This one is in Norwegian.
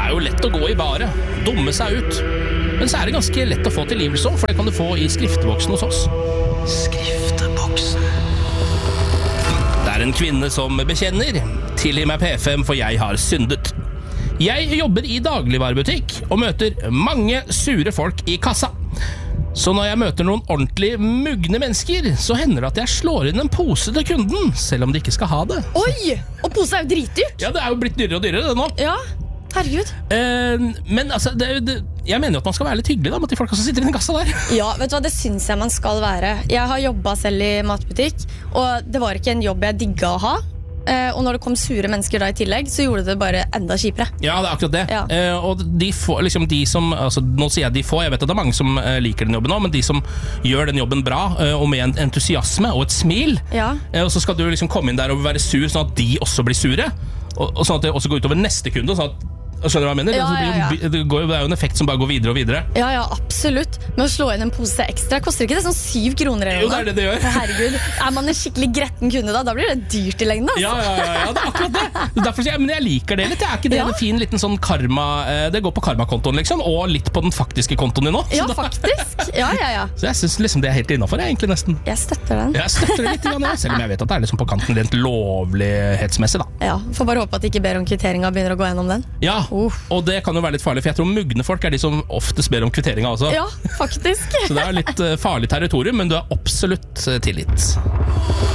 jo lett å gå i baret, dumme seg ut. Men så det ganske lett å få tilgivelse, for det kan du få i skrifteboksen hos oss. Skrifteboksen. Det en kvinne som bekjenner. Tilgi meg P5, for jeg har syndet. Jeg jobber i dagligvarebutikk og møter mange sure folk i kassa. Så når jeg møter noen ordentlig mugne mennesker, så hender det at jeg slår inn en pose til kunden, selv om de ikke skal ha det. Oi! Og pose jo dritdyrt. Ja, det jo blitt dyrere og dyrere det nå. Ja, herregud. Men altså, jeg mener jo at man skal være litt hyggelig da, med de folka som sitter i den kassa der. Ja, vet du hva, det synes jeg man skal være. Jeg har jobbet selv i matbutikk, og det var ikke en jobb jeg digget å ha. Og når det kom sure mennesker da i tillegg, så gjorde det bare enda kjipere. Ja, det akkurat det. Ja. Og de få, liksom de som, altså, nå sier jeg de få, jeg vet at det mange som liker den jobben nå, men de som gjør den jobben bra, og med en entusiasme og et smil, og så skal du liksom komme inn der og være sur, sånn at de også blir sure, og sånn at det også går utover neste kunde, sånn at skjønner du hva jeg mener? Ja. Det er jo en effekt som bare går videre og videre. Ja, absolutt. Men å slå inn en pose ekstra koster ikke det sånn 7 kroner eller noe? Jo, det det gjør. Herregud, man en skikkelig gretten kunde da blir det dyrt i lengden. Ja, det akkurat det. Derfor sier jeg, men jeg liker det litt. Det ikke det en fin liten sånn karma, det går på karmakontoen liksom, og litt på den faktiske kontoen din nå. Ja, faktisk. Ja. Så jeg synes liksom det helt innenfor, egentlig nesten. Jeg støtter den. Jeg støtter det litt, selv om jeg vet at det liksom på kanten rent lovlighetsmessig da. Ja, får bare håpe at de ikke ber om kvitteringa og begynner å gå gjennom den. Ja, og det kan jo være litt farlig, for jeg tror mugne folk de som oftest ber om kvitteringa også. Ja, faktisk. Så det litt farlig territorium, men du absolutt tilgitt.